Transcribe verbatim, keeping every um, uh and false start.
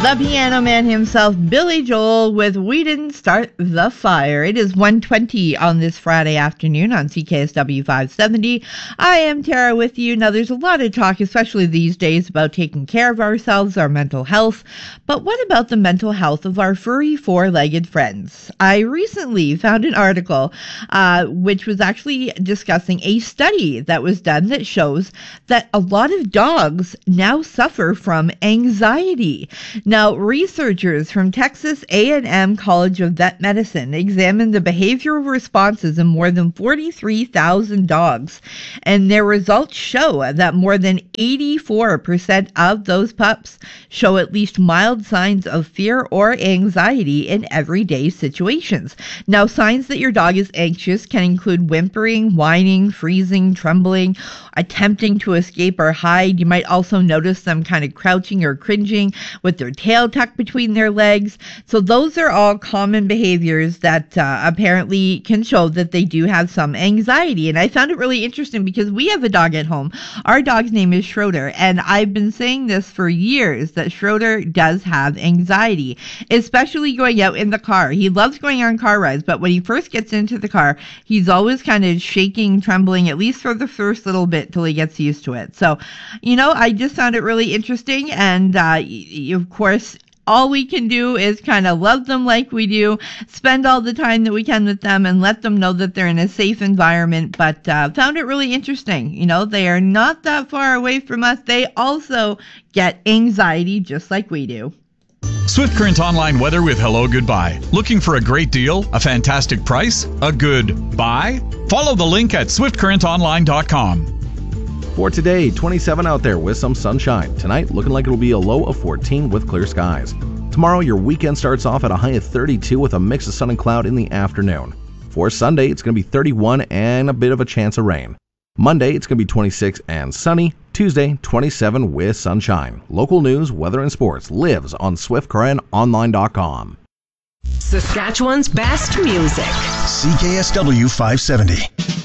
The piano man himself, Billy Joel, with We Didn't Start the Fire. It is one twenty on this Friday afternoon on C K S W five seventy. I am Tara with you. Now, there's a lot of talk, especially these days, about taking care of ourselves, our mental health. But what about the mental health of our furry four-legged friends? I recently found an article uh, which was actually discussing a study that was done that shows that a lot of dogs now suffer from anxiety. Now, researchers from Texas A and M College of Vet Medicine examined the behavioral responses of more than forty-three thousand dogs, and their results show that more than eighty-four percent of those pups show at least mild signs of fear or anxiety in everyday situations. Now, signs that your dog is anxious can include whimpering, whining, freezing, trembling, attempting to escape or hide. You might also notice them kind of crouching or cringing with their tail tucked between their legs. So those are all common behaviors that uh, apparently can show that they do have some anxiety. And I found it really interesting because we have a dog at home. Our dog's name is Schroeder, and I've been saying this for years that Schroeder does have anxiety, especially going out in the car. He loves going on car rides, but when he first gets into the car, he's always kind of shaking, trembling, at least for the first little bit till he gets used to it. So, you know, I just found it really interesting, and uh, y- of course, all we can do is kind of love them like we do, spend all the time that we can with them, and let them know that they're in a safe environment. But uh, found it really interesting. You know, they are not that far away from us. They also get anxiety just like we do. Swift Current Online weather with Hello Goodbye. Looking for a great deal? A fantastic price? A good buy? Follow the link at swift current online dot com. For today, twenty-seven out there with some sunshine. Tonight, looking like it'll be a low of fourteen with clear skies. Tomorrow, your weekend starts off at a high of thirty-two with a mix of sun and cloud in the afternoon. For Sunday, it's going to be thirty-one and a bit of a chance of rain. Monday, it's going to be twenty-six and sunny. Tuesday, twenty-seven with sunshine. Local news, weather, and sports lives on swift current online dot com. Saskatchewan's best music. C K S W five seventy.